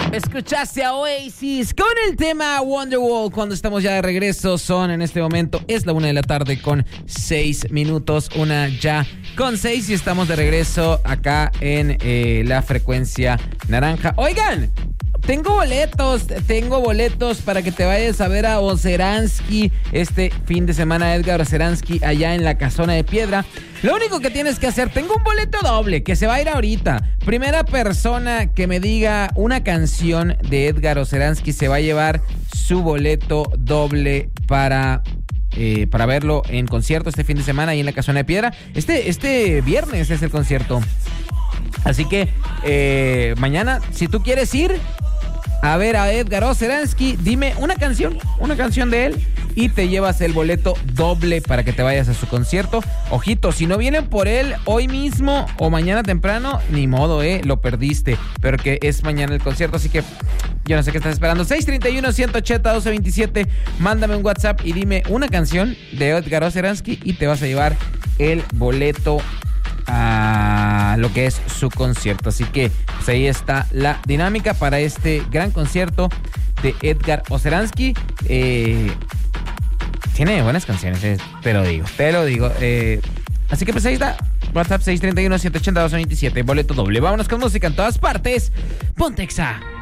Escuchaste a Oasis con el tema Wonderwall. Cuando estamos ya de regreso, en este momento es la 1:06 con 6 minutos, 1:06 y estamos de regreso acá en la frecuencia naranja. Oigan, tengo boletos para que te vayas a ver a Oceransky este fin de semana, Edgar Oceransky, allá en la Casona de Piedra. Lo único que tienes que hacer, tengo un boleto doble que se va a ir ahorita. Primera persona que me diga una canción de Edgar Oceransky se va a llevar su boleto doble para verlo en concierto este fin de semana ahí en la Casona de Piedra. Este viernes es el concierto. Así que mañana, si tú quieres ir a ver a Edgar Oceransky, dime una canción de él y te llevas el boleto doble para que te vayas a su concierto. Ojito, si no vienen por él hoy mismo o mañana temprano, ni modo, lo perdiste, pero que es mañana el concierto, así que yo no sé qué estás esperando. 631-180-1227, mándame un WhatsApp y dime una canción de Edgar Oceransky y te vas a llevar el boleto a lo que es su concierto. Así que pues ahí está la dinámica para este gran concierto de Edgar Oceransky. Tiene buenas canciones, te lo digo. Así que pues ahí está. WhatsApp 631-180-1227, boleto doble. Vámonos con música en todas partes. Ponte Exa.